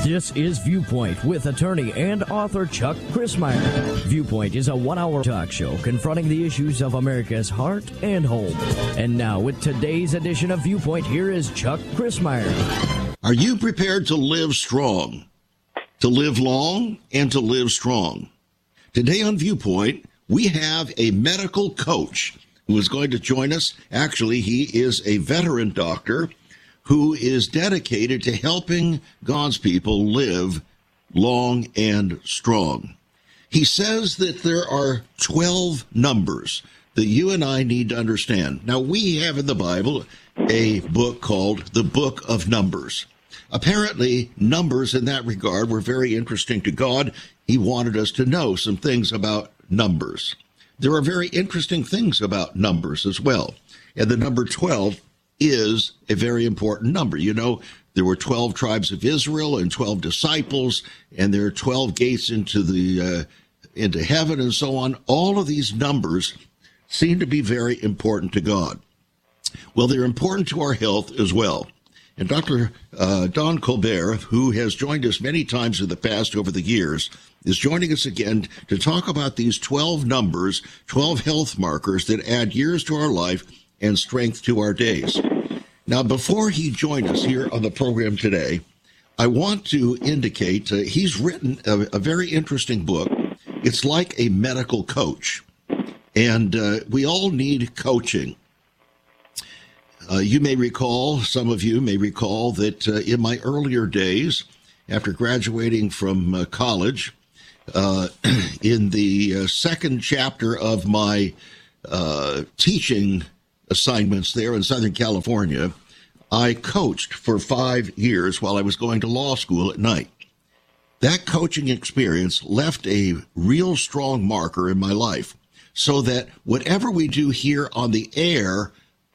This is Viewpoint with attorney and author Chuck Crismier. Viewpoint is a 1-hour talk show confronting the issues of America's heart and home. And now with today's edition of Viewpoint, here is Chuck Crismier. Are you prepared to live strong? To live long and to live strong? Today on Viewpoint, we have a medical coach who is going to join us. Actually, he is a veteran doctor who is dedicated to helping God's people live long and strong. He says that there are 12 numbers that you and I need to understand. Now, we have in the Bible a book called the Book of Numbers. Apparently, numbers in that regard were very interesting to God. He wanted us to know some things about numbers. There are very interesting things about numbers as well. And the number 12 is a very important number. You know, there were 12 tribes of Israel and 12 disciples, and there are 12 gates into heaven and so on. All of these numbers seem to be very important to God. Well, they're important to our health as well. And Dr. Don Colbert, who has joined us many times in the past over the years, is joining us again to talk about these 12 numbers, 12 health markers that add years to our life and strength to our days. Now, before he joined us here on the program today, I want to indicate he's written a very interesting book. It's like a medical coach, and we all need coaching. You may recall, some of you may recall that in my earlier days, after graduating from college, in the second chapter of my teaching assignments there in Southern California, I coached for 5 years while I was going to law school at night. That coaching experience left a real strong marker in my life, so that whatever we do here on the air,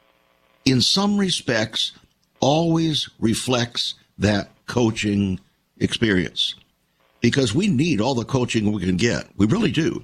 in some respects, always reflects that coaching experience. Because we need all the coaching we can get. We really do.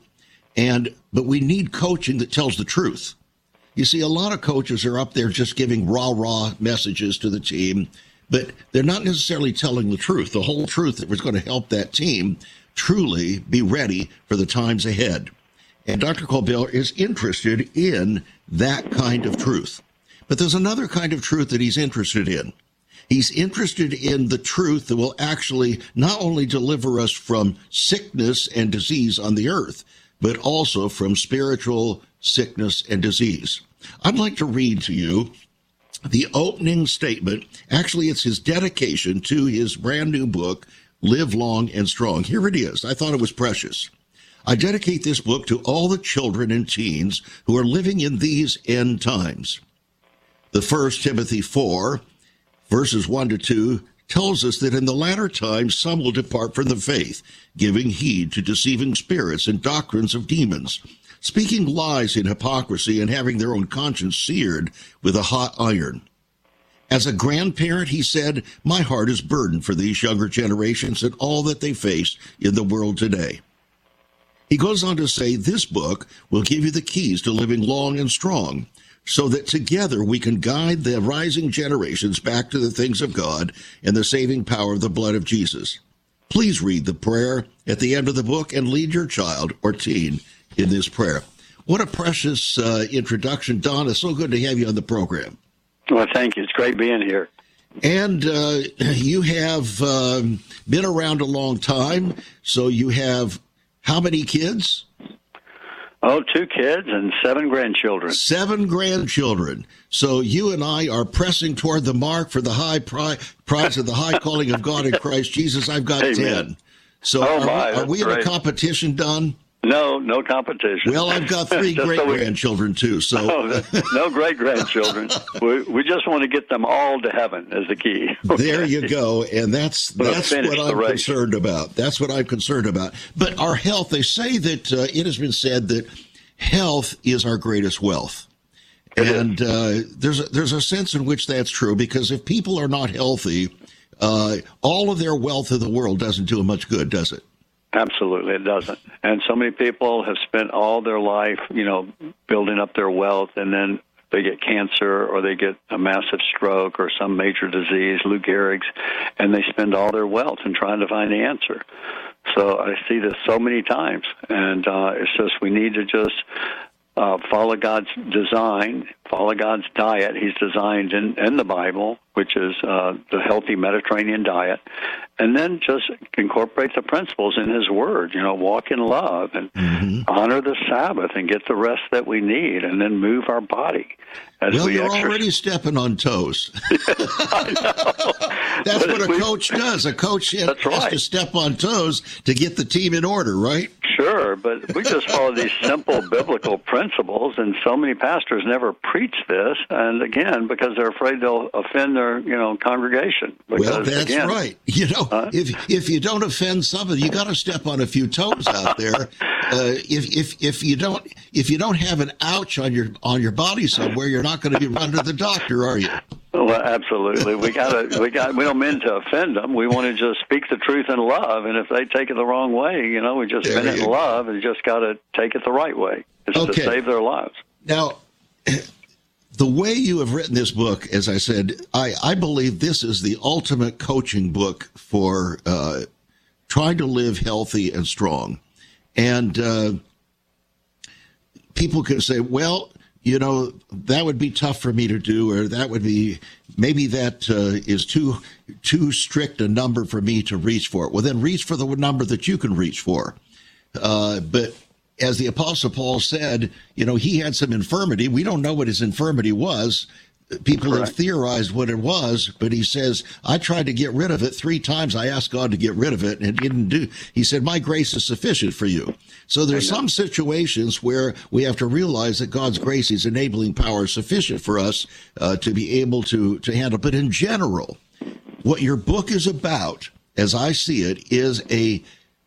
But we need coaching that tells the truth. You see, a lot of coaches are up there just giving rah-rah messages to the team, but they're not necessarily telling the truth, the whole truth that was going to help that team truly be ready for the times ahead. And Dr. Colbert is interested in that kind of truth. But there's another kind of truth that he's interested in. He's interested in the truth that will actually not only deliver us from sickness and disease on the earth, but also from spiritual sickness and disease. I'd like to read to you the opening statement. Actually, it's his dedication to his brand new book, Live Long and Strong. Here it is. I thought it was precious. I dedicate this book to all the children and teens who are living in these end times. The 1 Timothy 4, verses 1 to 2, tells us that in the latter times some will depart from the faith, giving heed to deceiving spirits and doctrines of demons, speaking lies in hypocrisy and having their own conscience seared with a hot iron. As a grandparent, he said, my heart is burdened for these younger generations and all that they face in the world today. He goes on to say, this book will give you the keys to living long and strong, so that together we can guide the rising generations back to the things of God and the saving power of the blood of Jesus. Please read the prayer at the end of the book and lead your child or teen in this prayer. What a precious introduction, Don. It's so good to have you on the program. Well, thank you. It's great being here. And you have been around a long time, so you have how many kids? Oh, 2 kids and 7 grandchildren. 7 grandchildren. So you and I are pressing toward the mark for the high prize of the high calling of God in Christ Jesus. I've got Amen. 10. So are we in a competition, Don? No competition. Well, I've got 3 great-grandchildren, too. So no great-grandchildren. We just want to get them all to heaven is the key. Okay. There you go, and that's what I'm concerned about. That's what I'm concerned about. But our health, they say that it has been said that health is our greatest wealth. And there's a sense in which that's true, because if people are not healthy, all of their wealth in the world doesn't do them much good, does it? Absolutely, it doesn't. And so many people have spent all their life, building up their wealth, and then they get cancer or they get a massive stroke or some major disease, Lou Gehrig's, and they spend all their wealth in trying to find the answer. So I see this so many times, and it's just we need to just follow God's design, follow God's diet. He's designed in the Bible, which is the healthy Mediterranean diet, and then just incorporate the principles in His Word. Walk in love and honor the Sabbath and get the rest that we need, and then move our body. Well, you're already stepping on toes. I know. That's what a coach does. A coach has to step on toes to get the team in order, right? Sure, but we just follow these simple biblical principles, and so many pastors never preach this, and again, because they're afraid they'll offend their congregation. Because, well, that's right. If you don't offend somebody, you got to step on a few toes out there. If you don't have an ouch on your body somewhere, you're not going to be run to the doctor, are you? Well, absolutely. We don't mean to offend them. We want to just speak the truth in love, and if they take it the wrong way, we just spin it in love, and you just got to take it the right way. It's to save their lives. Now, the way you have written this book, as I said, I believe this is the ultimate coaching book for trying to live healthy and strong. And people can say, well, that would be tough for me to do, or that would be, maybe that is too strict a number for me to reach for. Well, then reach for the number that you can reach for. But as the Apostle Paul said, he had some infirmity. We don't know what his infirmity was. People have theorized what it was, but he says, I tried to get rid of it 3 times. I asked God to get rid of it, and it didn't do. He said, my grace is sufficient for you. So there's some situations where we have to realize that God's grace is enabling power sufficient for us to be able to handle. But in general, what your book is about, as I see it, is a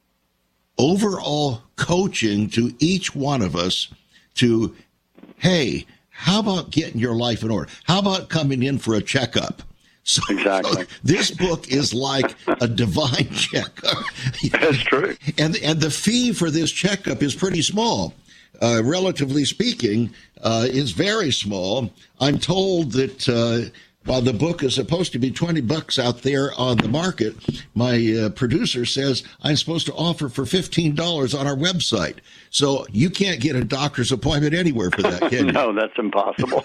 overall coaching to each one of us to, hey, how about getting your life in order? How about coming in for a checkup? So this book is like a divine checkup. That's true. And the fee for this checkup is pretty small. Relatively speaking, is very small. I'm told that while the book is supposed to be $20 out there on the market, my producer says I'm supposed to offer for $15 on our website. So you can't get a doctor's appointment anywhere for that, can you? No, that's impossible.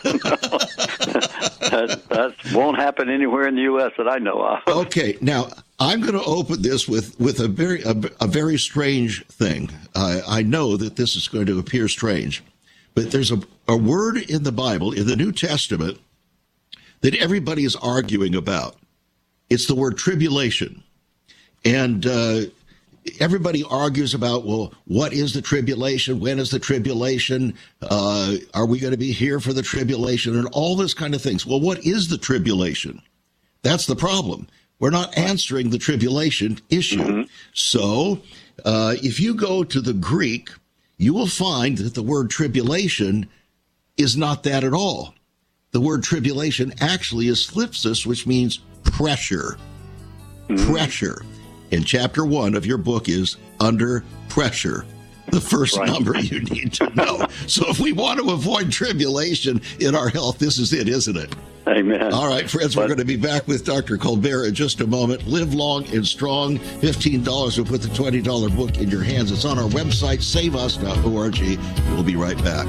that won't happen anywhere in the U.S. that I know of. Okay, now I'm going to open this with a very strange thing. I know that this is going to appear strange, but there's a word in the Bible, in the New Testament, that everybody is arguing about. It's the word tribulation. And everybody argues about, well, what is the tribulation? When is the tribulation? Are we going to be here for the tribulation? And all this kind of things. Well, what is the tribulation? That's the problem. We're not answering the tribulation issue. So if you go to the Greek, you will find that the word tribulation is not that at all. The word tribulation actually is thlipsis, which means pressure. Pressure. And chapter 1 of your book is Under Pressure. The first number you need to know. So if we want to avoid tribulation in our health, this is it, isn't it? Amen. All right, friends, we're going to be back with Dr. Colbert in just a moment. Live long and strong. $15 will put the $20 book in your hands. It's on our website, saveus.org. We'll be right back.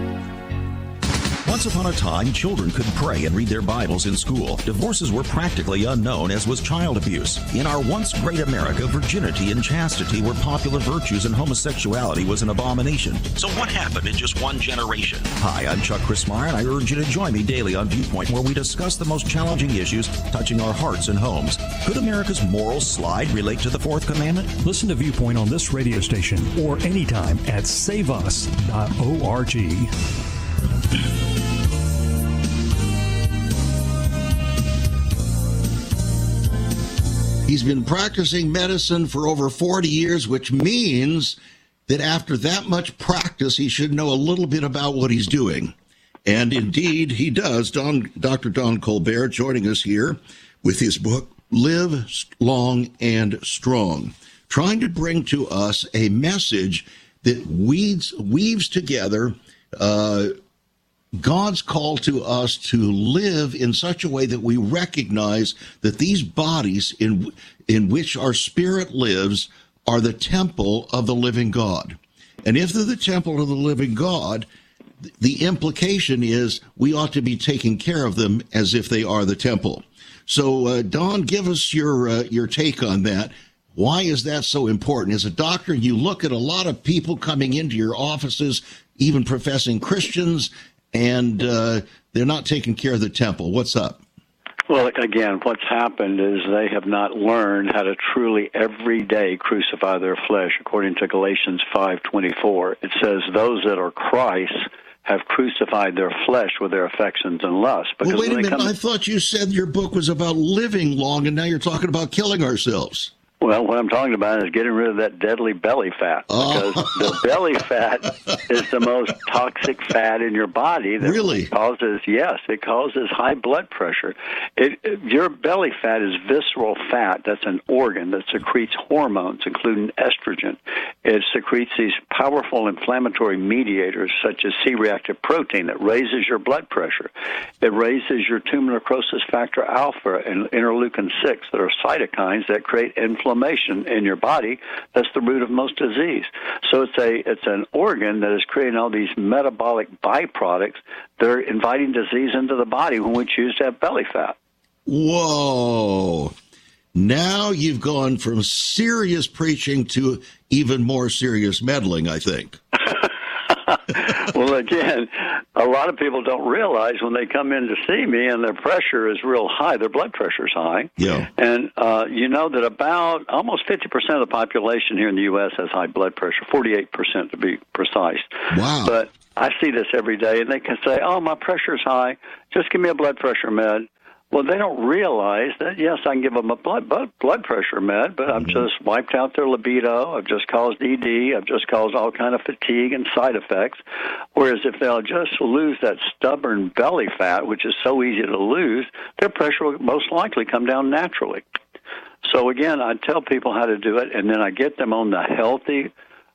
Once upon a time, children could pray and read their Bibles in school. Divorces were practically unknown, as was child abuse. In our once great America, virginity and chastity were popular virtues, and homosexuality was an abomination. So what happened in just one generation? Hi, I'm Chuck Christmeyer, and I urge you to join me daily on Viewpoint, where we discuss the most challenging issues touching our hearts and homes. Could America's moral slide relate to the Fourth Commandment? Listen to Viewpoint on this radio station or anytime at saveus.org. He's been practicing medicine for over 40 years, which means that after that much practice, he should know a little bit about what he's doing. And indeed, he does. Dr. Don Colbert joining us here with his book, Live Long and Strong, trying to bring to us a message that weaves together God's call to us to live in such a way that we recognize that these bodies in which our spirit lives are the temple of the living God. And if they're the temple of the living God, the implication is we ought to be taking care of them as if they are the temple. So, Don, give us your take on that. Why is that so important? As a doctor, you look at a lot of people coming into your offices, even professing Christians, and they're not taking care of the temple. What's up? Well, again, what's happened is they have not learned how to truly every day crucify their flesh. According to Galatians 5:24, it says, those that are Christ have crucified their flesh with their affections and lusts. Well, wait a minute. I thought you said your book was about living long, and now you're talking about killing ourselves. Well, what I'm talking about is getting rid of that deadly belly fat, because the belly fat is the most toxic fat in your body. That really? It causes high blood pressure. Your belly fat is visceral fat. That's an organ that secretes hormones, including estrogen. It secretes these powerful inflammatory mediators, such as C-reactive protein, that raises your blood pressure. It raises your tumor necrosis factor alpha and interleukin-6, that are cytokines that create inflammation in your body. That's the root of most disease. So it's an organ that is creating all these metabolic byproducts that are inviting disease into the body when we choose to have belly fat. Whoa. Now you've gone from serious preaching to even more serious meddling, I think. Well, again, a lot of people don't realize when they come in to see me and their pressure is real high, their blood pressure is high. Yeah. And you know that about almost 50% of the population here in the U.S. has high blood pressure, 48% to be precise. Wow. But I see this every day, and they can say, oh, my pressure's high, just give me a blood pressure med. Well, they don't realize that, yes, I can give them a blood pressure med, but I've just wiped out their libido, I've just caused ED, I've just caused all kind of fatigue and side effects. Whereas if they'll just lose that stubborn belly fat, which is so easy to lose, their pressure will most likely come down naturally. So, again, I tell people how to do it, and then I get them on the healthy,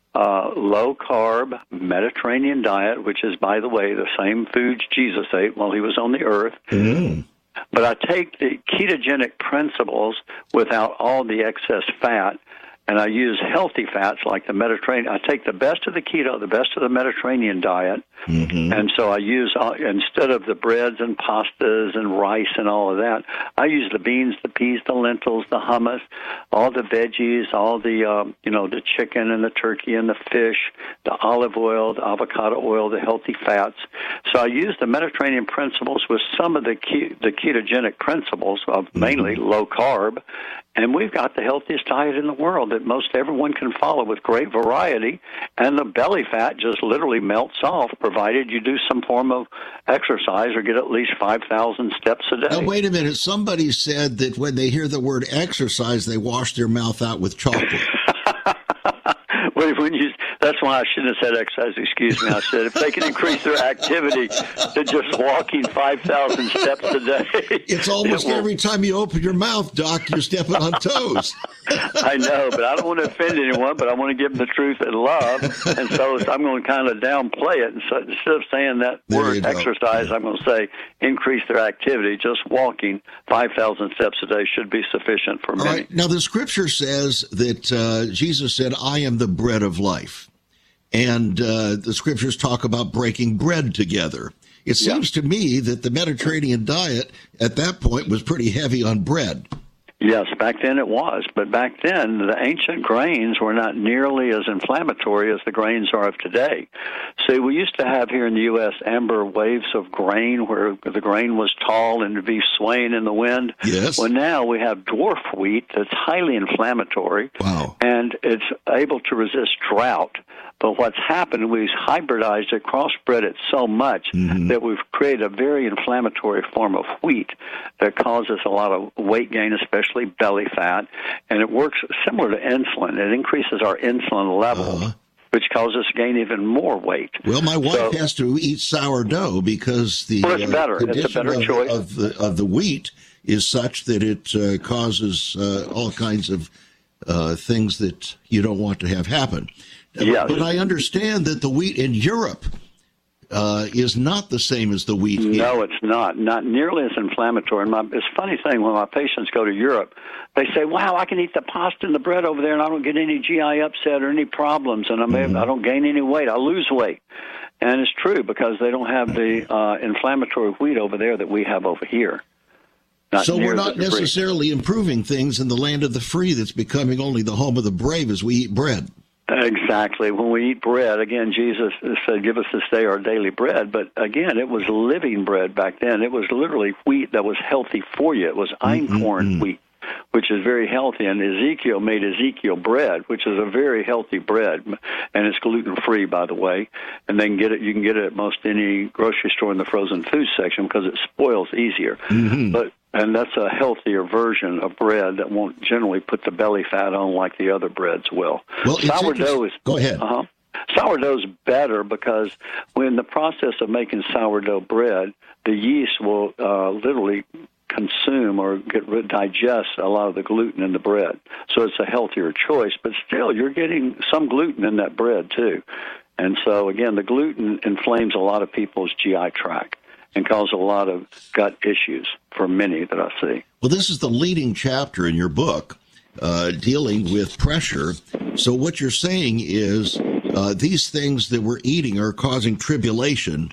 low-carb Mediterranean diet, which is, by the way, the same foods Jesus ate while he was on the earth. Mm. But I take the ketogenic principles without all the excess fat, and I use healthy fats like the Mediterranean. I take the best of the keto, the best of the Mediterranean diet, and so I use, instead of the breads and pastas and rice and all of that, I use the beans, the peas, the lentils, the hummus, all the veggies, all the, the chicken and the turkey and the fish, the olive oil, the avocado oil, the healthy fats. So I use the Mediterranean principles with some of the ketogenic principles of mainly low carb, and we've got the healthiest diet in the world that most everyone can follow with great variety, and the belly fat just literally melts off, provided you do some form of exercise or get at least 5,000 steps a day. Now, wait a minute. Somebody said that when they hear the word exercise, they wash their mouth out with chocolate. That's why I shouldn't have said exercise, excuse me. I said if they can increase their activity to just walking 5,000 steps a day. It's almost every time you open your mouth, Doc, you're stepping on toes. I know, but I don't want to offend anyone, but I want to give them the truth and love. And so I'm going to kind of downplay it. And so instead of saying that word exercise, I'm going to say increase their activity. Just walking 5,000 steps a day should be sufficient for many. All right. Now, the scripture says that Jesus said, I am the bread of life. And the scriptures talk about breaking bread together. It seems to me that the Mediterranean diet at that point was pretty heavy on bread. Yes, back then it was. But back then, the ancient grains were not nearly as inflammatory as the grains are of today. See, we used to have here in the U.S. amber waves of grain where the grain was tall and would be swaying in the wind. Yes. Well, now we have dwarf wheat that's highly inflammatory. Wow. And it's able to resist drought. But what's happened, we've hybridized it, crossbred it so much that we've created a very inflammatory form of wheat that causes a lot of weight gain, especially belly fat. And it works similar to insulin. It increases our insulin level, which causes us to gain even more weight. Well, my wife has to eat sourdough because the it's better. It's a better choice of the wheat is such that it causes all kinds of things that you don't want to have happen. Yes. But I understand that the wheat in Europe is not the same as the wheat. No, it's not. Not nearly as inflammatory. And it's a funny thing, when my patients go to Europe, they say, wow, I can eat the pasta and the bread over there, and I don't get any GI upset or any problems, and I don't gain any weight. I lose weight. And it's true, because they don't have the inflammatory wheat over there that we have over here. So we're not necessarily improving things in the land of the free that's becoming only the home of the brave as we eat bread. Exactly. When we eat bread, again, Jesus said, give us this day our daily bread. But again, it was living bread back then. It was literally wheat that was healthy for you. It was einkorn wheat, which is very healthy. And Ezekiel made Ezekiel bread, which is a very healthy bread. And it's gluten-free, by the way. And then you can get it at most any grocery store in the frozen food section, because it spoils easier. And that's a healthier version of bread that won't generally put the belly fat on like the other breads will. Well, sourdough is... Go ahead. Sourdough's better, because when the process of making sourdough bread, the yeast will literally consume or digest a lot of the gluten in the bread. So it's a healthier choice, but still you're getting some gluten in that bread too. And so, again, the gluten inflames a lot of people's GI tract and cause a lot of gut issues for many that I see. Well, this is the leading chapter in your book, dealing with pressure. So what you're saying is these things that we're eating are causing tribulation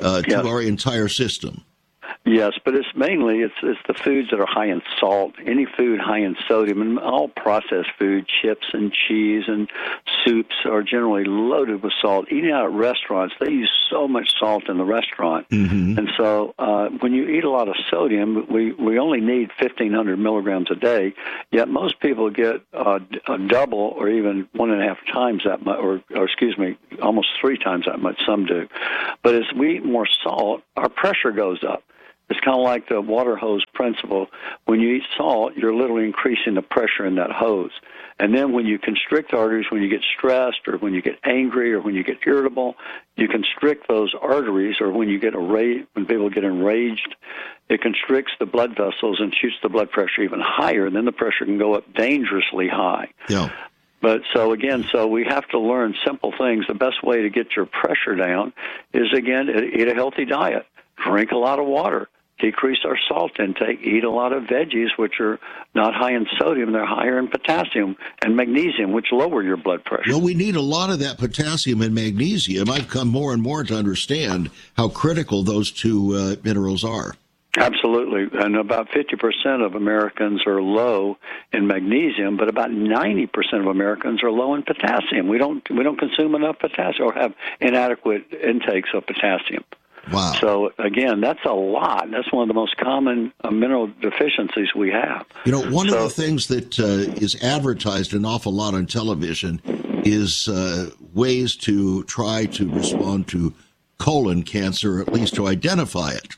to our entire system. Yes, but it's mainly it's the foods that are high in salt, any food high in sodium, and all processed food, chips and cheese and soups are generally loaded with salt. Eating out at restaurants, they use so much salt in the restaurant. And so when you eat a lot of sodium, we only need 1,500 milligrams a day, yet most people get a double or even 1.5 times that much, or excuse me, almost 3 times that much, some do. But as we eat more salt, our pressure goes up. It's kind of like the water hose principle. When you eat salt, you're literally increasing the pressure in that hose. And then when you constrict arteries, when you get stressed or when you get angry or when you get irritable, you constrict those arteries, or when you get when people get enraged, it constricts the blood vessels and shoots the blood pressure even higher, and then the pressure can go up dangerously high. Yeah. But so we have to learn simple things. The best way to get your pressure down is, again, eat a healthy diet, drink a lot of water, decrease our salt intake, eat a lot of veggies, which are not high in sodium. They're higher in potassium and magnesium, which lower your blood pressure. Well, we need a lot of that potassium and magnesium. I've come more and more to understand how critical those two minerals are. Absolutely. And about 50% of Americans are low in magnesium, but about 90% of Americans are low in potassium. We don't consume enough potassium or have inadequate intakes of potassium. Wow. So, again, that's a lot. That's one of the most common mineral deficiencies we have. You know, one of the things that is advertised an awful lot on television is ways to try to respond to colon cancer, or at least to identify it.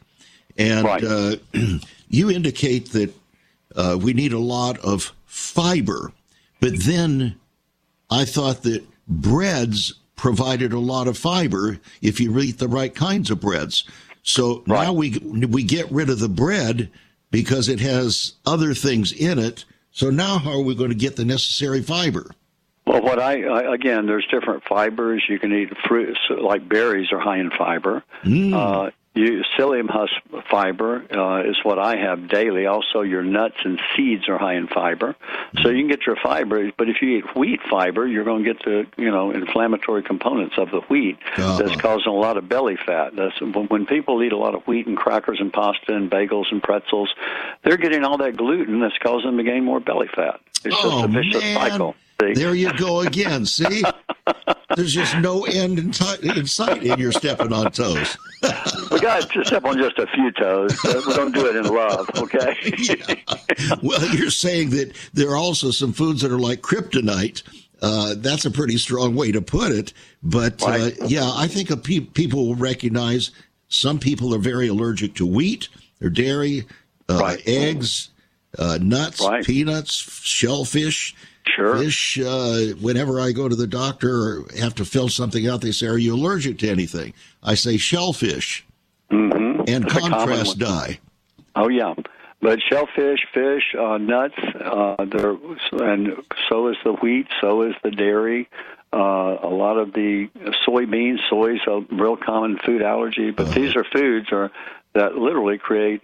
And you indicate that we need a lot of fiber, but then I thought that breads provided a lot of fiber if you eat the right kinds of breads. So now we get rid of the bread because it has other things in it. So now how are we going to get the necessary fiber? Well, again, there's different fibers. You can eat fruits, like berries are high in fiber. Psyllium husk fiber is what I have daily. Also, your nuts and seeds are high in fiber. So you can get your fiber, but if you eat wheat fiber, you're going to get the inflammatory components of the wheat that's causing a lot of belly fat. That's when people eat a lot of wheat and crackers and pasta and bagels and pretzels, they're getting all that gluten that's causing them to gain more belly fat. It's just a vicious cycle. See? There you go again. See? There's just no end in sight, and you're stepping on toes. We got to step on just a few toes, but we don't do it in love, okay? Yeah. Well, you're saying that there are also some foods that are like kryptonite. That's a pretty strong way to put it. But, I think people will recognize some people are very allergic to wheat or dairy, eggs, nuts, peanuts, shellfish. Fish, whenever I go to the doctor or have to fill something out, they say, are you allergic to anything? I say shellfish and that's contrast dye. Oh, yeah. But shellfish, fish, nuts, and so is the wheat, so is the dairy. A lot of the soybeans, soy's a real common food allergy, but these are foods that literally create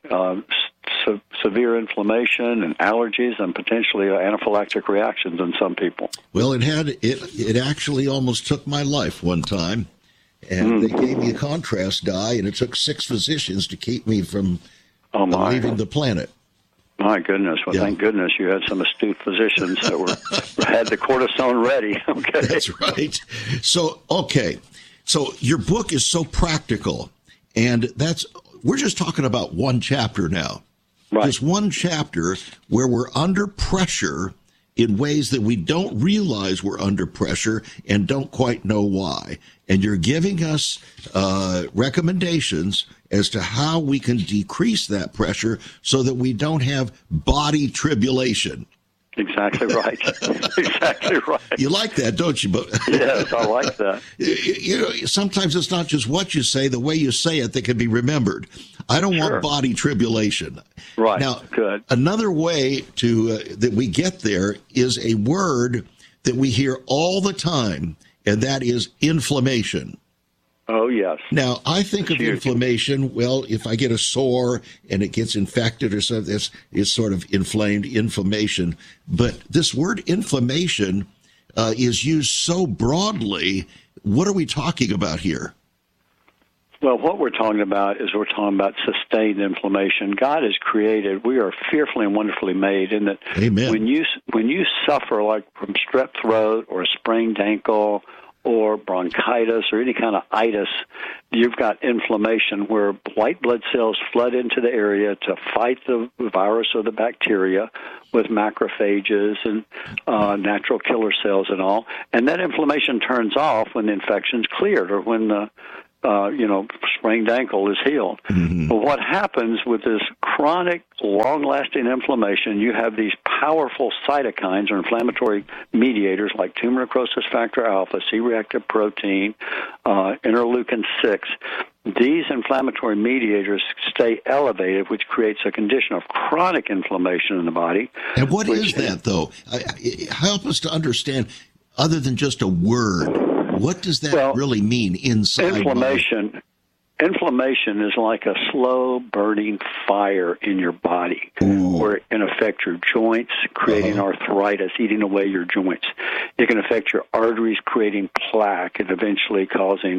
severe inflammation and allergies and potentially anaphylactic reactions in some people. Well, it actually almost took my life one time, and they gave me a contrast dye, and it took 6 physicians to keep me from leaving the planet. My goodness. Well, Thank goodness you had some astute physicians that had the cortisone ready. Okay. That's right. So your book is so practical, and we're just talking about one chapter now. Right. Just one chapter where we're under pressure in ways that we don't realize we're under pressure and don't quite know why. And you're giving us recommendations as to how we can decrease that pressure so that we don't have body tribulation. Exactly right. Exactly right. You like that, don't you? Yes, I like that. Sometimes it's not just what you say, the way you say it that can be remembered. I don't want body tribulation. Right. Now, good. Another way that we get there is a word that we hear all the time, and that is inflammation. Oh, yes. Now, I think of inflammation, well, if I get a sore and it gets infected or something, it's sort of inflamed inflammation. But this word inflammation is used so broadly. What are we talking about here? Well, what we're talking about is we're talking about sustained inflammation. God has created, we are fearfully and wonderfully made, in that Amen. When you suffer like from strep throat or a sprained ankle or bronchitis or any kind of itis, you've got inflammation where white blood cells flood into the area to fight the virus or the bacteria with macrophages and natural killer cells and all. And that inflammation turns off when the infection's cleared or when the sprained ankle is healed. Mm-hmm. But what happens with this chronic, long-lasting inflammation, you have these powerful cytokines or inflammatory mediators like tumor necrosis factor alpha, C-reactive protein, interleukin-6. These inflammatory mediators stay elevated, which creates a condition of chronic inflammation in the body. And what is that, though? Help us to understand, other than just a word. What does that really mean inside? Inflammation is like a slow burning fire in your body, where it can affect your joints, creating arthritis, eating away your joints. It can affect your arteries, creating plaque and eventually causing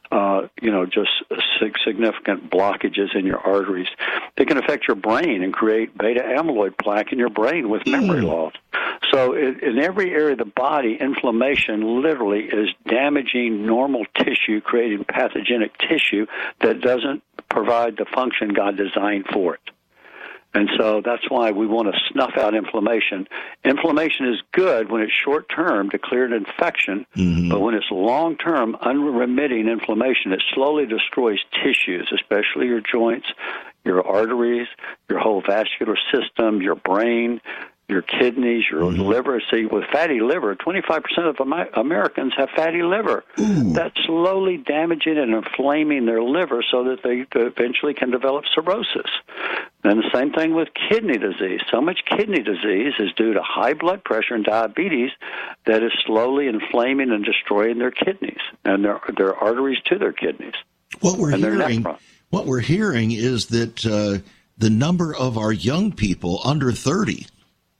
just significant blockages in your arteries. It can affect your brain and create beta amyloid plaque in your brain with memory loss. So in every area of the body, inflammation literally is damaging normal tissue, creating pathogenic tissue that doesn't provide the function God designed for it. And so that's why we want to snuff out inflammation. Inflammation is good when it's short-term to clear an infection, but when it's long-term, unremitting inflammation, it slowly destroys tissues, especially your joints, your arteries, your whole vascular system, your brain, your kidneys, your liver. See, with fatty liver, 25% of Americans have fatty liver. That's slowly damaging and inflaming their liver so that they eventually can develop cirrhosis. And the same thing with kidney disease. So much kidney disease is due to high blood pressure and diabetes that is slowly inflaming and destroying their kidneys and their arteries to their kidneys. What we're hearing is that the number of our young people under 30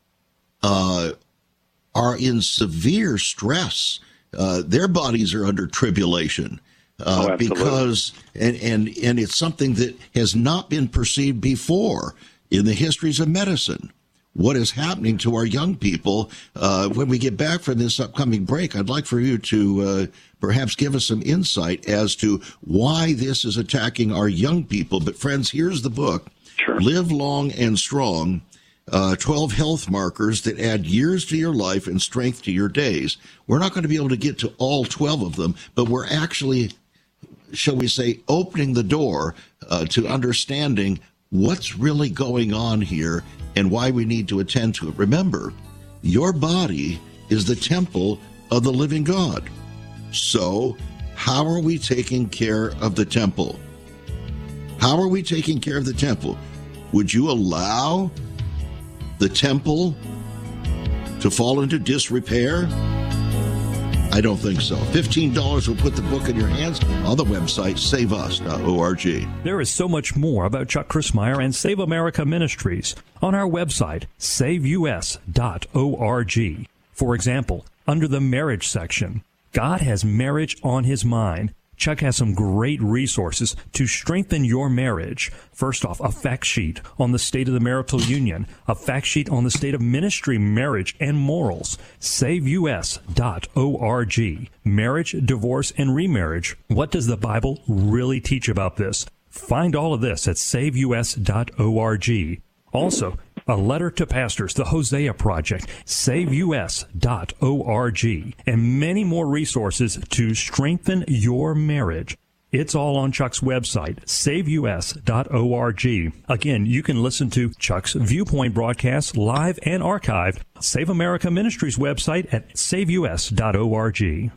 are in severe stress. Their bodies are under tribulation because, and it's something that has not been perceived before in the histories of medicine. What is happening to our young people? When we get back from this upcoming break, I'd like for you to perhaps give us some insight as to why this is attacking our young people. But friends, here's the book, Live Long and Strong, 12 health markers that add years to your life and strength to your days. We're not going to be able to get to all 12 of them, but we're actually, shall we say, opening the door to understanding what's really going on here and why we need to attend to it. Remember, your body is the temple of the living God. So, how are we taking care of the temple? How are we taking care of the temple? Would you allow the temple to fall into disrepair? I don't think so. $15 will put the book in your hands on the website, saveus.org. There is so much more about Chuck Crismier and Save America Ministries on our website, saveus.org. For example, under the marriage section, God has marriage on his mind. Chuck has some great resources to strengthen your marriage. First off, a fact sheet on the state of the marital union, a fact sheet on the state of ministry, marriage, and morals. SaveUS.org. Marriage, divorce, and remarriage. What does the Bible really teach about this? Find all of this at SaveUS.org. Also, a letter to pastors, the Hosea Project, SaveUS.org, and many more resources to strengthen your marriage. It's all on Chuck's website, SaveUS.org. Again, you can listen to Chuck's Viewpoint broadcasts live and archived. Save America Ministries website at SaveUS.org.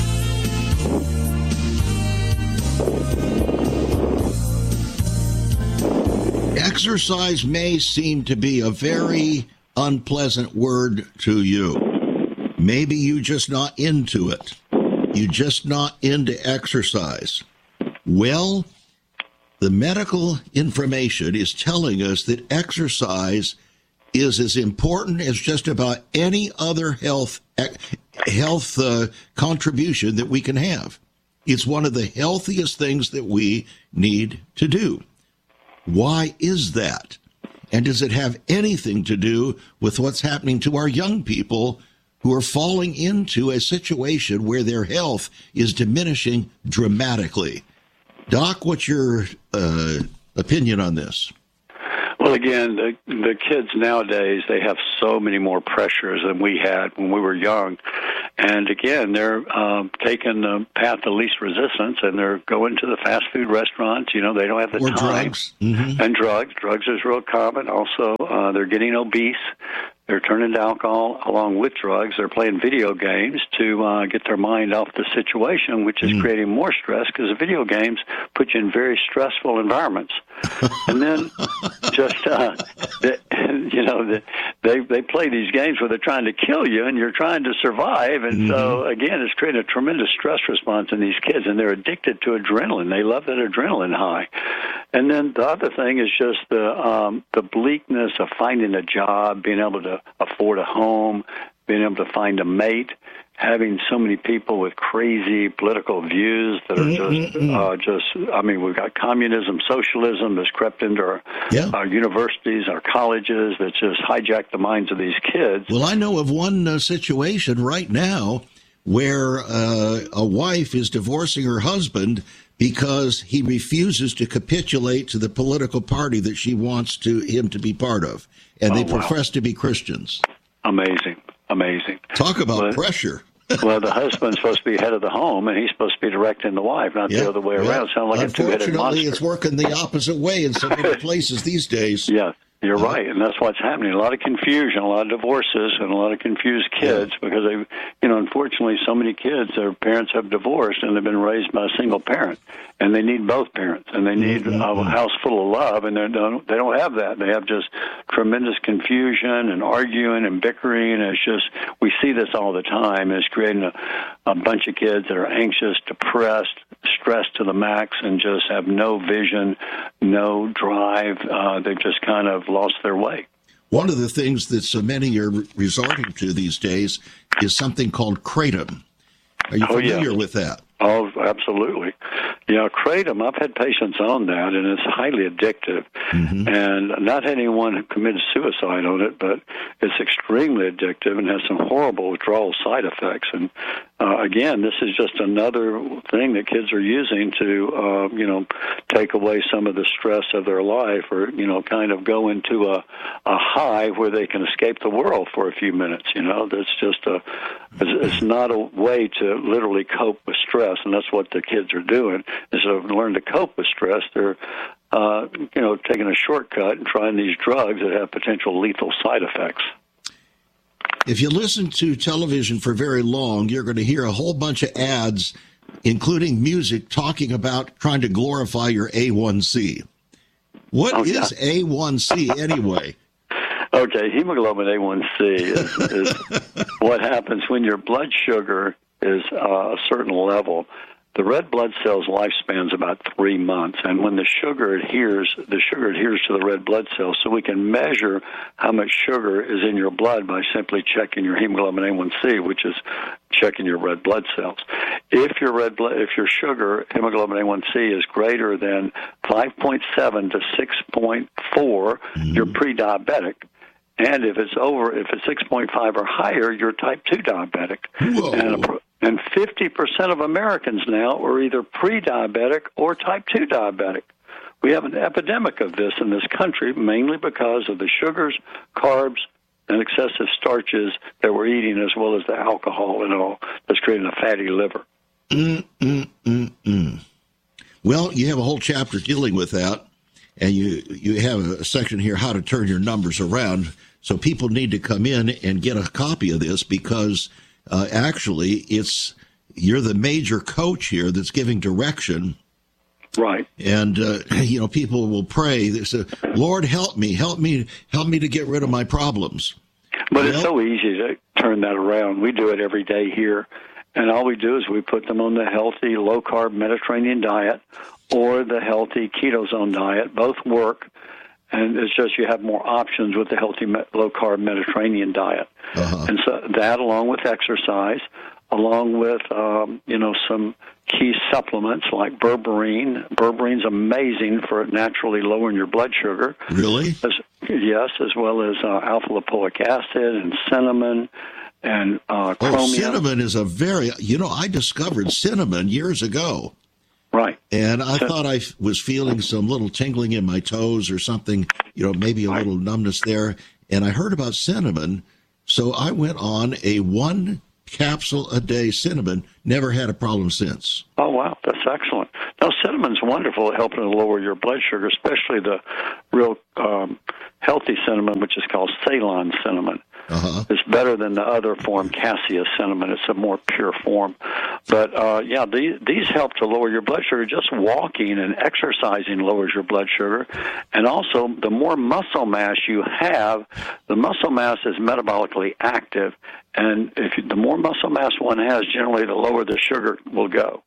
Exercise may seem to be a very unpleasant word to you. Maybe you're just not into it. You're just not into exercise. Well, the medical information is telling us that exercise is as important as just about any other health contribution that we can have. It's one of the healthiest things that we need to do. Why is that? And does it have anything to do with what's happening to our young people who are falling into a situation where their health is diminishing dramatically? Doc, what's your opinion on this? Well, again, the kids nowadays, they have so many more pressures than we had when we were young. And again, they're taking the path of least resistance, and they're going to the fast food restaurants. You know, they don't have the time. Drugs. Mm-hmm. And drugs. Drugs is real common. Also, they're getting obese. They're turning to alcohol along with drugs. They're playing video games to get their mind off the situation, which is creating more stress because the video games put you in very stressful environments. And then just, they play these games where they're trying to kill you and you're trying to survive. And so, again, it's creating a tremendous stress response in these kids, and they're addicted to adrenaline. They love that adrenaline high. And then the other thing is just the bleakness of finding a job, being able to afford a home, being able to find a mate, having so many people with crazy political views that are we've got communism, socialism that's crept into our universities, our colleges, that just hijacked the minds of these kids. Well, I know of one situation right now where a wife is divorcing her husband because he refuses to capitulate to the political party that she wants him to be part of. And they profess to be Christians. Amazing. Talk about pressure. Well, the husband's supposed to be head of the home, and he's supposed to be directing the wife, not the other way around. Sound like a two-headed monster. Unfortunately, it's working the opposite way in so many places these days. Yeah, you're right, and that's what's happening. A lot of confusion, a lot of divorces, and a lot of confused kids because unfortunately, so many kids, their parents have divorced, and they've been raised by a single parent, and they need both parents, and they need a house full of love, and they don't have that. They have just tremendous confusion and arguing and bickering. It's just, we see this all the time. It's creating a bunch of kids that are anxious, depressed, stressed to the max, and just have no vision, no drive. They've just kind of lost their way. One of the things that so many are resorting to these days is something called Kratom. Are you familiar with that? Oh, absolutely. Kratom, I've had patients on that, and it's highly addictive. And not anyone who committed suicide on it, but it's extremely addictive and has some horrible withdrawal side effects. And again, this is just another thing that kids are using to, take away some of the stress of their life, or, kind of go into a high where they can escape the world for a few minutes. That's just it's not a way to literally cope with stress, and that's what the kids are doing. Instead of learn to cope with stress, they're taking a shortcut and trying these drugs that have potential lethal side effects. If you listen to television for very long, you're going to hear a whole bunch of ads, including music, talking about trying to glorify your A1C. What is A1C anyway? Okay, hemoglobin A1C is what happens when your blood sugar is a certain level, the red blood cell's lifespan is about 3 months, and when the sugar adheres to the red blood cells, so we can measure how much sugar is in your blood by simply checking your hemoglobin A1C, which is checking your red blood cells. If your sugar, hemoglobin A1C, is greater than 5.7 to 6.4, you're pre-diabetic. And if it's 6.5 or higher, you're type 2 diabetic. Whoa. And 50% of Americans now are either pre-diabetic or type 2 diabetic. We have an epidemic of this in this country, mainly because of the sugars, carbs, and excessive starches that we're eating, as well as the alcohol and all that's creating a fatty liver. Well, you have a whole chapter dealing with that, and you have a section here, how to turn your numbers around. So people need to come in and get a copy of this, because actually you're the major coach here that's giving direction. Right. And, people will pray. They say, Lord, help me to get rid of my problems. But it's so easy to turn that around. We do it every day here. And all we do is we put them on the healthy, low-carb Mediterranean diet or the healthy ketogene diet. Both work. And it's just you have more options with the healthy, low-carb Mediterranean diet. Uh-huh. And so that, along with exercise, along with, some key supplements like berberine. Berberine's amazing for naturally lowering your blood sugar. Really? Yes, as well as alpha-lipoic acid and cinnamon and chromium. Cinnamon is I discovered cinnamon years ago. Right. And I thought I was feeling some little tingling in my toes or something, maybe a little numbness there. And I heard about cinnamon, so I went on a 1 capsule a day cinnamon, never had a problem since. Oh, wow. That's excellent. Now, cinnamon's wonderful at helping to lower your blood sugar, especially the real healthy cinnamon, which is called Ceylon cinnamon. Uh-huh. It's better than the other form, cassia cinnamon. It's a more pure form. But, these help to lower your blood sugar. Just walking and exercising lowers your blood sugar. And also, the more muscle mass you have, the muscle mass is metabolically active. And the more muscle mass one has, generally the lower the sugar will go.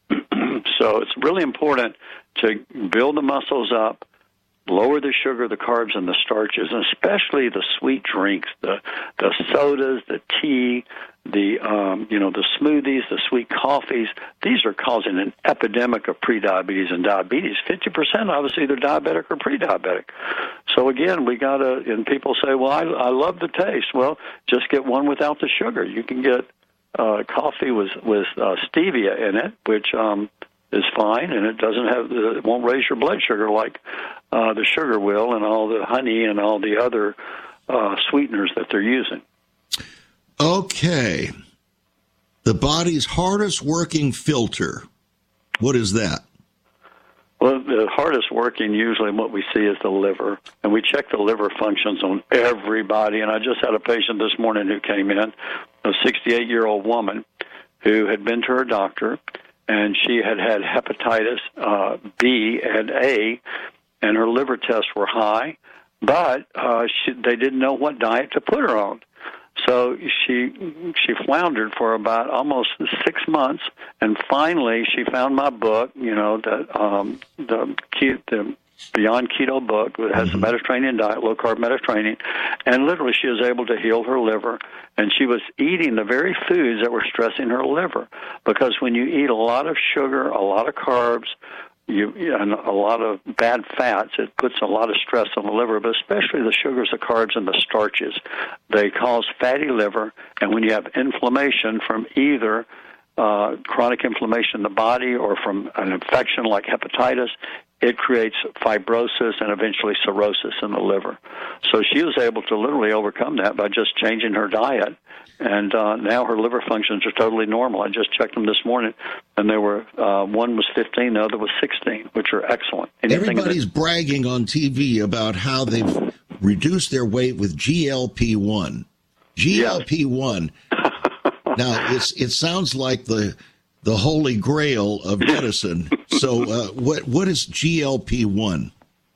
So it's really important to build the muscles up, lower the sugar, the carbs, and the starches, and especially the sweet drinks, the sodas, the tea, the smoothies, the sweet coffees. These are causing an epidemic of prediabetes and diabetes. 50% of us either diabetic or pre-diabetic. So again, we gotta. And people say, "Well, I love the taste." Well, just get one without the sugar. You can get coffee with stevia in it, which is fine, and it won't raise your blood sugar like the sugar will, and all the honey and all the other sweeteners that they're using. Okay. The body's hardest working filter. What is that? Well, the hardest working, usually what we see is the liver, and we check the liver functions on everybody. And I just had a patient this morning who came in, a 68-year-old woman who had been to her doctor, and she had hepatitis B and A, and her liver tests were high, but they didn't know what diet to put her on. So she floundered for about almost 6 months, and finally she found my book, the Beyond Keto book that has the Mediterranean diet, low-carb Mediterranean, and literally she was able to heal her liver, and she was eating the very foods that were stressing her liver, because when you eat a lot of sugar, a lot of carbs, and a lot of bad fats, it puts a lot of stress on the liver, but especially the sugars, the carbs, and the starches. They cause fatty liver, and when you have inflammation from either chronic inflammation in the body or from an infection like hepatitis, it creates fibrosis and eventually cirrhosis in the liver. So she was able to literally overcome that by just changing her diet, and now her liver functions are totally normal. I just checked them this morning, and they were one was 15, the other was 16, which are excellent. Everybody's bragging on TV about how they've reduced their weight with GLP-1. GLP-1. Now, it sounds like the holy grail of medicine. So what is GLP-1? Well,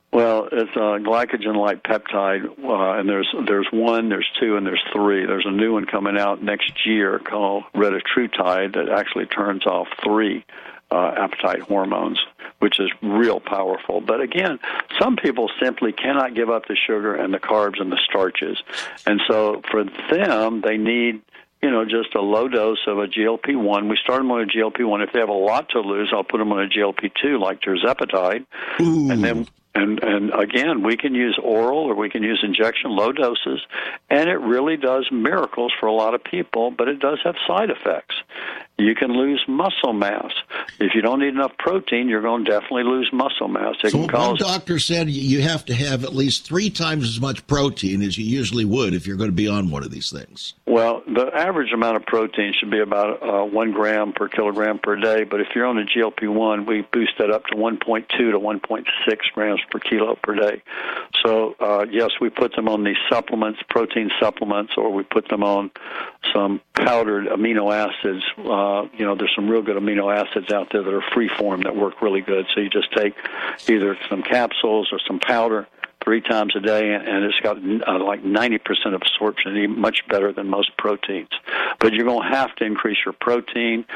Well, it's a glycogen-like peptide, and there's 1, there's 2, and there's 3. There's a new one coming out next year called retatrutide that actually turns off 3 appetite hormones, which is real powerful. But again, some people simply cannot give up the sugar and the carbs and the starches, and so for them, they need just a low dose of a GLP-1. We start them on a GLP-1. If they have a lot to lose, I'll put them on a GLP-2 like tirzepatide. Ooh. And then, and again, we can use oral or we can use injection, low doses, and it really does miracles for a lot of people, but it does have side effects. You can lose muscle mass. If you don't need enough protein, you're going to definitely lose muscle mass. So one doctor said you have to have at least 3 times as much protein as you usually would if you're going to be on one of these things. Well, the average amount of protein should be about 1 gram per kilogram per day, but if you're on a GLP-1, we boost that up to 1.2 to 1.6 grams per kilo per day. So, yes, we put them on these supplements, protein supplements, or we put them on some powdered amino acids. There's some real good amino acids out there that are free form that work really good. So you just take either some capsules or some powder 3 times a day, and it's got like 90% absorption, even much better than most proteins. But you're going to have to increase your protein.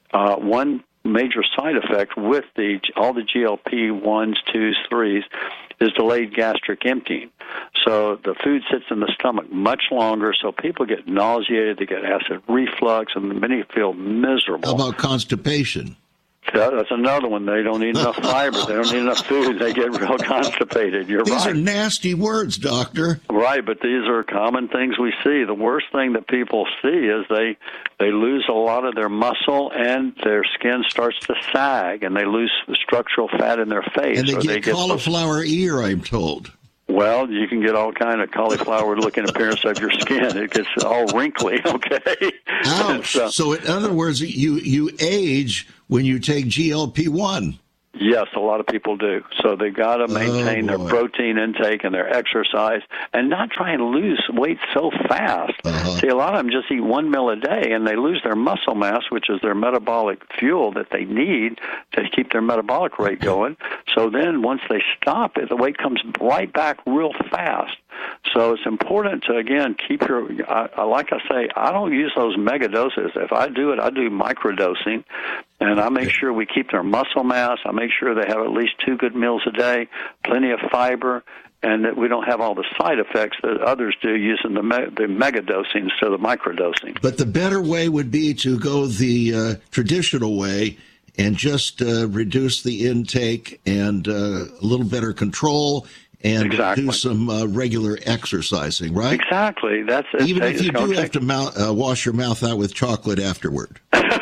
One major side effect with all the GLP-1s, 2s, 3s is delayed gastric emptying. So the food sits in the stomach much longer, so people get nauseated, they get acid reflux, and many feel miserable. How about constipation? That's another one. They don't eat enough fiber. They don't eat enough food. They get real constipated. You're right. These are nasty words, doctor. Right, but these are common things we see. The worst thing that people see is they lose a lot of their muscle and their skin starts to sag, and they lose structural fat in their face. And they get cauliflower ear, I'm told. Well, you can get all kind of cauliflower-looking appearance of your skin. It gets all wrinkly, okay? Ouch. So in other words, you age when you take GLP-1. Yes, a lot of people do. So they've got to maintain their protein intake and their exercise and not try and lose weight so fast. See, a lot of them just eat 1 meal a day, and they lose their muscle mass, which is their metabolic fuel that they need to keep their metabolic rate going. So then once they stop it, the weight comes right back real fast. So it's important to, again, keep like I say, I don't use those mega doses. If I do it, I do microdosing, and I make sure we keep their muscle mass. I make sure they have at least 2 good meals a day, plenty of fiber, and that we don't have all the side effects that others do using the mega dosing instead of microdosing. But the better way would be to go the traditional way and just reduce the intake and a little better control and do some regular exercising, right? Exactly. That's it. Even if you do have to wash your mouth out with chocolate afterward.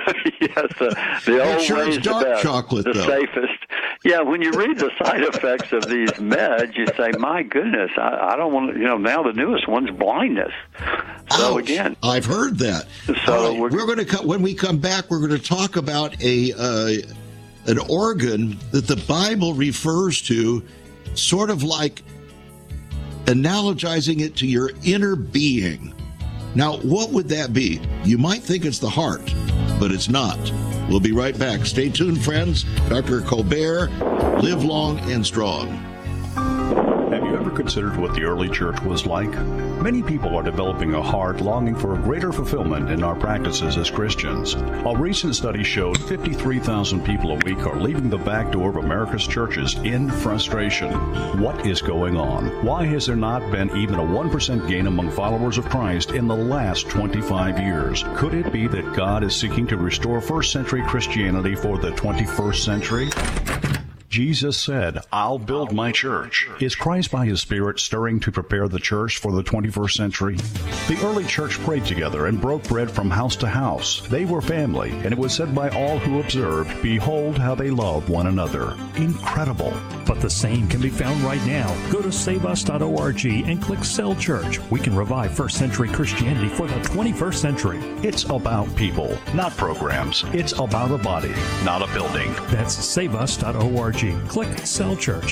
Yes, the old way is dark the best, chocolate, the safest. Yeah, when you read the side effects of these meds, you say, my goodness, I don't want to, now the newest one's blindness. So Ouch. Again. I've heard that. So right, we're going to, when we come back, we're going to talk about an organ that the Bible refers to sort of like analogizing it to your inner being. Now, what would that be? You might think it's the heart, but it's not. We'll be right back. Stay tuned, friends. Dr. Colbert, live long and strong. Have you ever considered what the early church was like? Many people are developing a heart longing for a greater fulfillment in our practices as Christians. A recent study showed 53,000 people a week are leaving the back door of America's churches in frustration. What is going on? Why has there not been even a 1% gain among followers of Christ in the last 25 years? Could it be that God is seeking to restore first century Christianity for the 21st century? Jesus said, I'll build my church. Is Christ by his Spirit stirring to prepare the church for the 21st century? The early church prayed together and broke bread from house to house. They were family, and it was said by all who observed, behold how they love one another. Incredible. But the same can be found right now. Go to saveus.org and click Cell Church. We can revive first century Christianity for the 21st century. It's about people, not programs. It's about a body, not a building. That's saveus.org. Click Cell Church.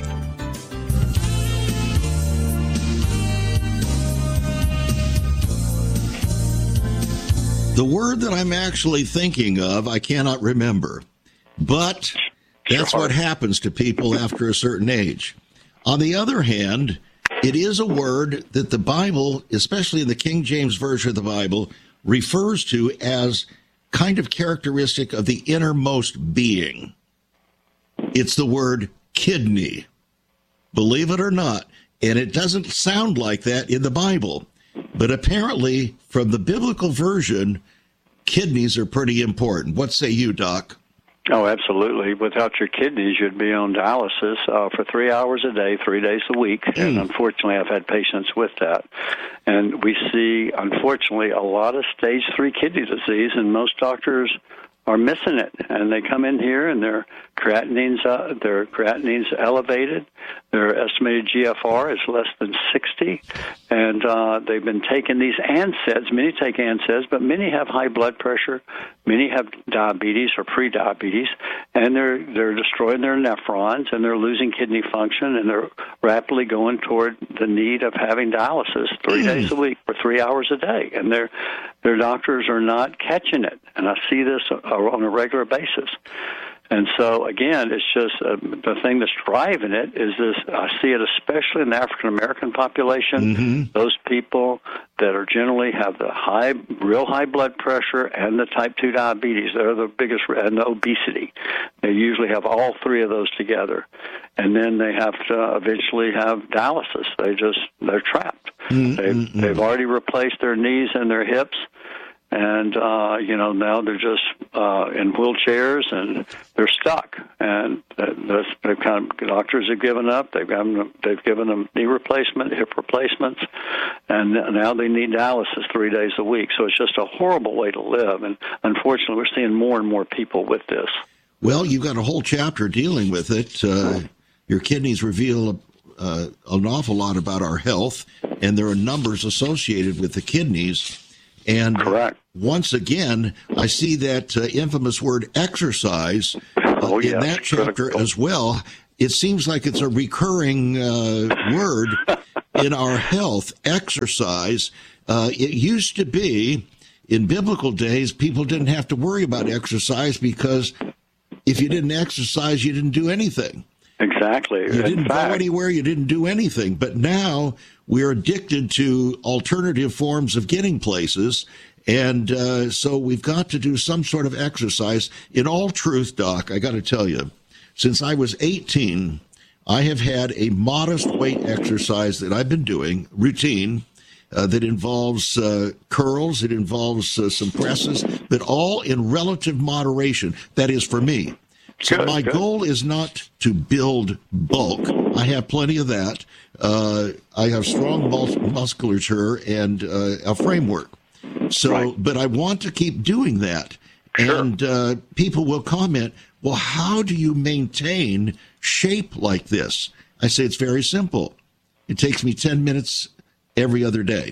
The word that I'm actually thinking of, I cannot remember. But that's what happens to people after a certain age. On the other hand, it is a word that the Bible, especially in the King James Version of the Bible, refers to as kind of characteristic of the innermost being. It's the word kidney, believe it or not, and it doesn't sound like that in the Bible. But apparently, from the biblical version, kidneys are pretty important. What say you, Doc? Oh, absolutely. Without your kidneys, you'd be on dialysis for 3 hours a day, 3 days a week. And unfortunately, I've had patients with that. And we see, unfortunately, a lot of stage 3 kidney disease, and most doctors are missing it. And they come in here and their creatinine's elevated. Their estimated GFR is less than 60. And they've been taking these NSAIDs. Many take NSAIDs, but many have high blood pressure. Many have diabetes or pre-diabetes, and they're destroying their nephrons, and they're losing kidney function, and they're rapidly going toward the need of having dialysis 3 days a week for 3 hours a day. And their doctors are not catching it. And I see this on a regular basis. And so, again, it's just the thing that's driving it is this. I see it especially in the African-American population, those people that are generally have the real high blood pressure and the type 2 diabetes. They're the biggest, and the obesity. They usually have all three of those together. And then they have to eventually have dialysis. They're trapped. They've already replaced their knees and their hips. And, now they're just in wheelchairs and they're stuck. And doctors have given up. They've given them knee replacement, hip replacements, and now they need dialysis 3 days a week. So it's just a horrible way to live. And unfortunately, we're seeing more and more people with this. Well, you've got a whole chapter dealing with it. Your kidneys reveal an awful lot about our health, and there are numbers associated with the kidneys. And correct. Once again, I see that infamous word exercise in that chapter critical. As well. It seems like it's a recurring word in our health, exercise. It used to be, in biblical days, people didn't have to worry about exercise because if you didn't exercise, you didn't do anything. Exactly. You didn't go anywhere, you didn't do anything. But now we're addicted to alternative forms of getting places. And so we've got to do some sort of exercise. In all truth, Doc, I got to tell you, since I was 18, I have had a modest weight exercise that I've been doing, routine, that involves curls, it involves some presses, but all in relative moderation. That is for me. So my goal is not to build bulk. I have plenty of that. I have strong musculature and a framework. So, but I want to keep doing that. Sure. And people will comment, well, how do you maintain shape like this? I say it's very simple. It takes me 10 minutes every other day.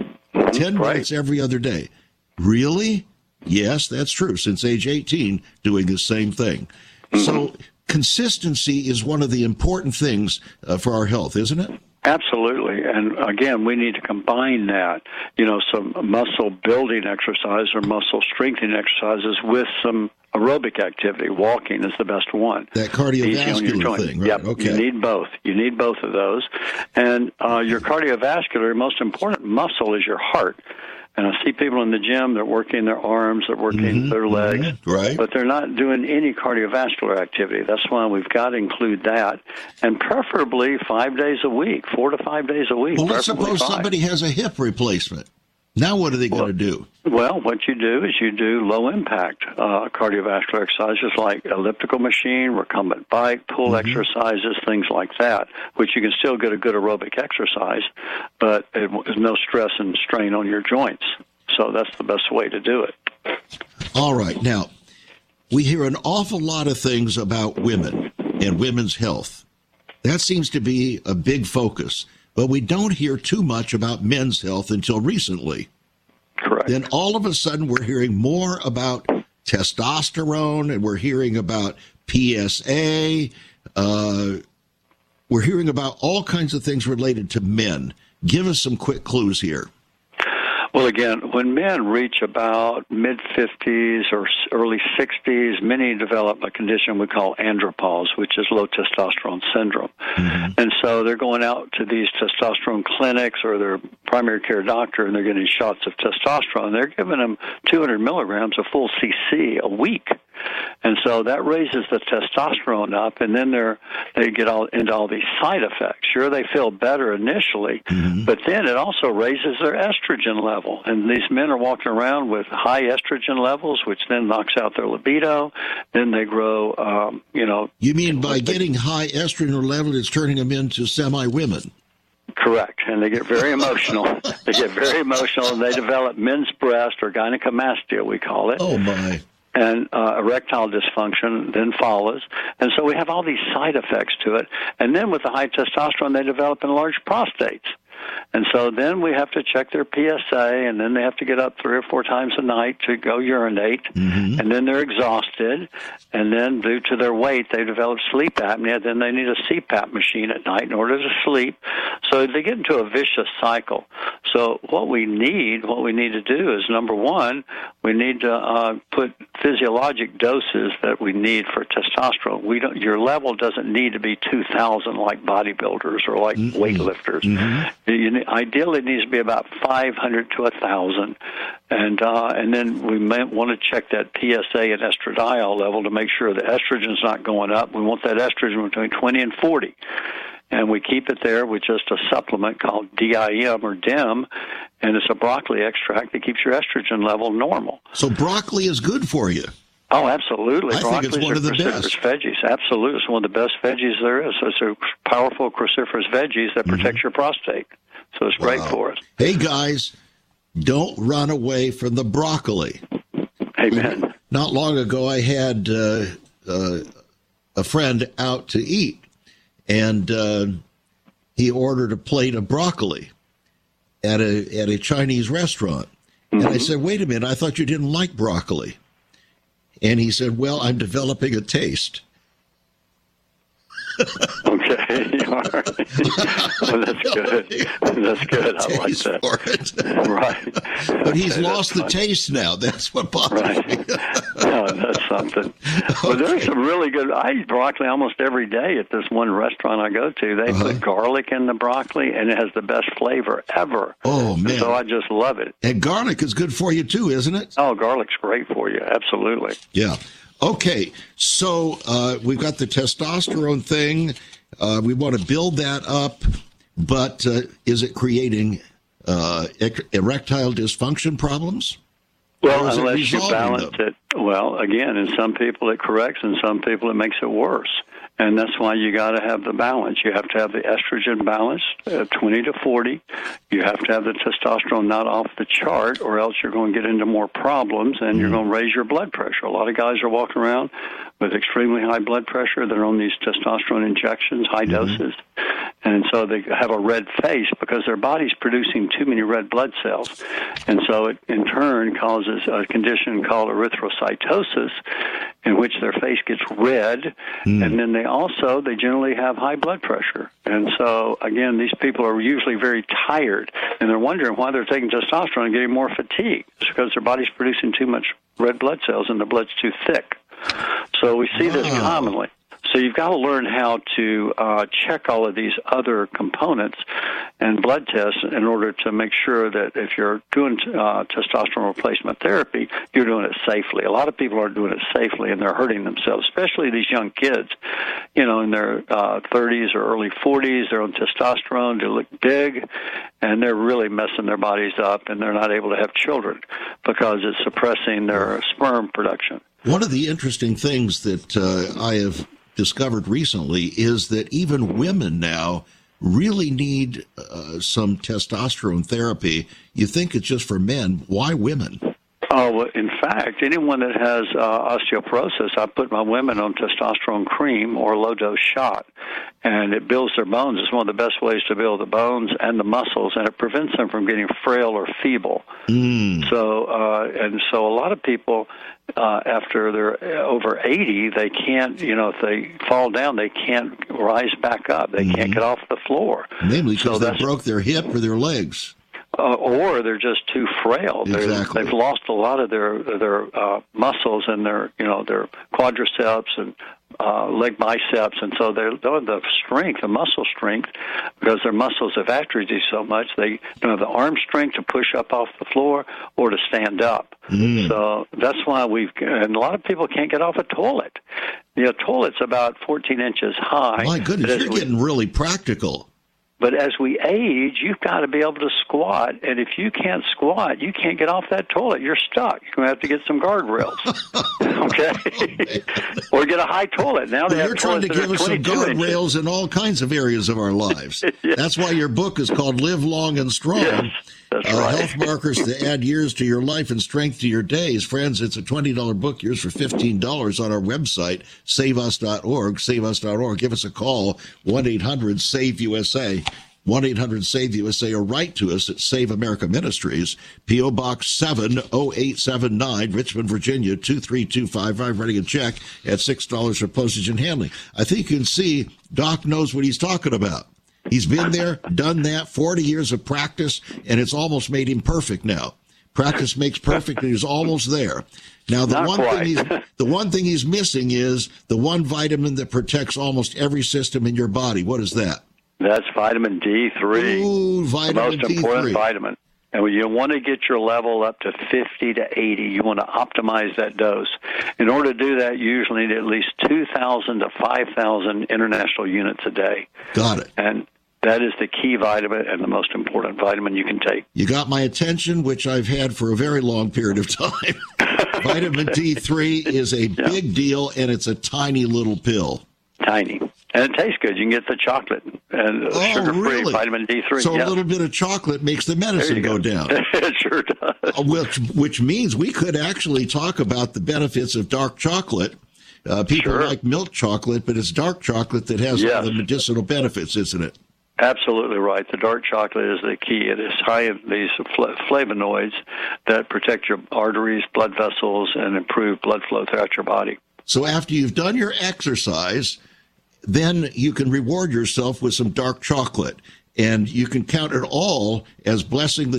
10 minutes every other day. Really? Yes, that's true. Since age 18, doing the same thing. So consistency is one of the important things for our health, isn't it? Absolutely. And again, we need to combine that, some muscle building exercise or muscle strengthening exercises with some aerobic activity. Walking is the best one. That cardiovascular thing, right? Yep. Okay. You need both. You need both of those. And your cardiovascular, most important muscle is your heart. And I see people in the gym, they're working their arms, they're working their legs, but they're not doing any cardiovascular activity. That's why we've got to include that, and preferably 5 days a week, 4 to 5 days a week. Well, let's suppose somebody has a hip replacement. Now what are they going to do? Well, what you do is you do low-impact cardiovascular exercises like elliptical machine, recumbent bike, pull exercises, things like that, which you can still get a good aerobic exercise, but there's no stress and strain on your joints. So that's the best way to do it. All right. Now, we hear an awful lot of things about women and women's health. That seems to be a big focus. But we don't hear too much about men's health until recently. Correct. Then all of a sudden we're hearing more about testosterone and we're hearing about PSA. We're hearing about all kinds of things related to men. Give us some quick clues here. Well, again, when men reach about mid-50s or early 60s, many develop a condition we call andropause, which is low testosterone syndrome. Mm-hmm. And so they're going out to these testosterone clinics or their primary care doctor, and they're getting shots of testosterone. They're giving them 200 milligrams of full cc a week. And so that raises the testosterone up, and then they get into all these side effects. Sure, they feel better initially, mm-hmm. but then it also raises their estrogen level. And these men are walking around with high estrogen levels, which then knocks out their libido. Then they grow, You mean by getting high estrogen level, it's turning them into semi-women? Correct. And they get very emotional. They get very emotional, and they develop men's breast, or gynecomastia, we call it. Oh, my. And erectile dysfunction then follows. And so we have all these side effects to it. And then with the high testosterone, they develop enlarged prostates. And so then we have to check their PSA, and then they have to get up 3 or 4 times a night to go urinate, mm-hmm. and then they're exhausted, and then due to their weight, they develop sleep apnea. Then they need a CPAP machine at night in order to sleep. So they get into a vicious cycle. So what we need to do is, number one, we need to put physiologic doses that we need for testosterone. Your level doesn't need to be 2,000 like bodybuilders or like mm-hmm. weightlifters. Mm-hmm. Ideally, it needs to be about 500 to 1,000, and then we might want to check that PSA and estradiol level to make sure the estrogen's not going up. We want that estrogen between 20 and 40, and we keep it there with just a supplement called DIM or DIM, and it's a broccoli extract that keeps your estrogen level normal. So broccoli is good for you. Oh, absolutely. I think it's one of the best. Veggies. Absolutely. It's one of the best veggies there is. It's a powerful cruciferous veggies that protects your prostate. So it's great for us. Hey, guys, don't run away from the broccoli. Amen. Not long ago, I had a friend out to eat, and he ordered a plate of broccoli at a Chinese restaurant. Mm-hmm. And I said, wait a minute, I thought you didn't like broccoli. And he said, well, I'm developing a taste. Okay, you are. Well, that's good. That's good. I like that. For it. Right. But he's lost the taste now. That's what bothers me. Oh, that's something. Well, there's some really good. I eat broccoli almost every day at this one restaurant I go to. They put garlic in the broccoli, and it has the best flavor ever. Oh, man. And so I just love it. And garlic is good for you, too, isn't it? Oh, garlic's great for you. Absolutely. Yeah. Okay, so we've got the testosterone thing. We want to build that up, but is it creating erectile dysfunction problems? Well, unless you balance it. Well, again, in some people it corrects, in some people it makes it worse. And that's why you got to have the balance. You have to have the estrogen balance, 20 to 40. You have to have the testosterone not off the chart, or else you're going to get into more problems, and you're going to raise your blood pressure. A lot of guys are walking around with extremely high blood pressure. They're on these testosterone injections, high doses. And so they have a red face because their body's producing too many red blood cells. And so it, in turn, causes a condition called erythrocytosis, in which their face gets red, and then they generally have high blood pressure. And so, again, these people are usually very tired, and they're wondering why they're taking testosterone and getting more fatigue. It's because their body's producing too much red blood cells and the blood's too thick. So we see this commonly. So you've got to learn how to check all of these other components and blood tests in order to make sure that if you're doing testosterone replacement therapy, you're doing it safely. A lot of people aren't doing it safely, and they're hurting themselves, especially these young kids, in their 30s or early 40s. They're on testosterone to look big, and they're really messing their bodies up, and they're not able to have children because it's suppressing their sperm production. One of the interesting things that I have discovered recently is that even women now really need some testosterone therapy. You think it's just for men. Why women? Oh, well, in fact, anyone that has osteoporosis, I put my women on testosterone cream or low-dose shot, and it builds their bones. It's one of the best ways to build the bones and the muscles, and it prevents them from getting frail or feeble. So a lot of people, after they're over 80, they can't, if they fall down, they can't rise back up. They can't get off the floor. Mainly because they broke their hip or their legs. or they're just too frail. Exactly. They've lost a lot of their muscles and their quadriceps and leg biceps, and so they're the strength, the muscle strength, because their muscles have atrophied so much they don't have the arm strength to push up off the floor or to stand up. So that's why and a lot of people can't get off a toilet. The toilet's about 14 inches high. My goodness, you're getting really practical. But as we age, you've got to be able to squat, and if you can't squat, you can't get off that toilet. You're stuck. You're going to have to get some guardrails, okay? Or get a high toilet. Now you're trying to give us some guardrails in all kinds of areas of our lives. Yes. That's why your book is called Live Long and Strong. Yes, that's right. Health markers to add years to your life and strength to your days. Friends, it's a $20 book. Yours for $15 on our website, saveus.org, saveus.org. Give us a call, 1-800-SAVE-USA. 1-800-SAVE-USA, or write to us at Save America Ministries, P.O. Box 70879, Richmond, Virginia, 23255. Writing a check at $6 for postage and handling. I think you can see Doc knows what he's talking about. He's been there, done that, 40 years of practice, and it's almost made him perfect now. Practice makes perfect, and he's almost there. Now, the one thing he's missing is the one vitamin that protects almost every system in your body. What is that? That's vitamin D3. Ooh, vitamin D3. The most important vitamin. And when you want to get your level up to 50 to 80, you want to optimize that dose. In order to do that, you usually need at least 2,000 to 5,000 international units a day. Got it. And that is the key vitamin and the most important vitamin you can take. You got my attention, which I've had for a very long period of time. Vitamin D3 is a big deal, and it's a tiny little pill. Tiny. And it tastes good. You can get the chocolate and sugar-free vitamin D3. So a little bit of chocolate makes the medicine go down. It sure does. Which means we could actually talk about the benefits of dark chocolate. People like milk chocolate, but it's dark chocolate that has all the medicinal benefits, isn't it? Absolutely right. The dark chocolate is the key. It is high in these flavonoids that protect your arteries, blood vessels, and improve blood flow throughout your body. So after you've done your exercise, then you can reward yourself with some dark chocolate. And you can count it all as blessing the